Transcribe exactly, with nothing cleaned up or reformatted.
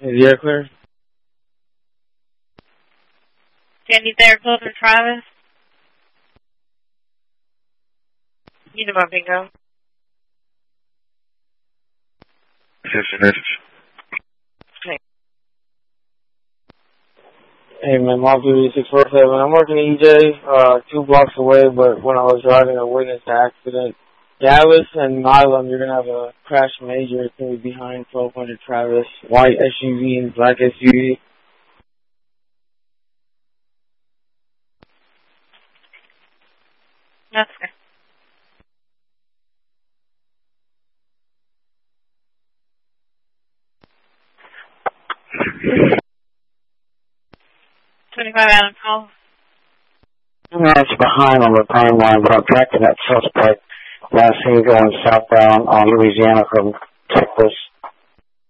Is the air clear? Sandy there, closer, Travis. You know about bingo. Okay. Hey, man, Mom three six four seven. I'm working at E J, uh, two blocks away, but when I was driving, I witnessed the accident. Dallas and Milam, you're going to have a crash major. It's going to be behind twelve hundred Travis. White S U V and black S U V. That's good. twenty-five Adam call. It's behind on the timeline, but I'm tracking that suspect. Last seen going southbound on Louisiana from Texas.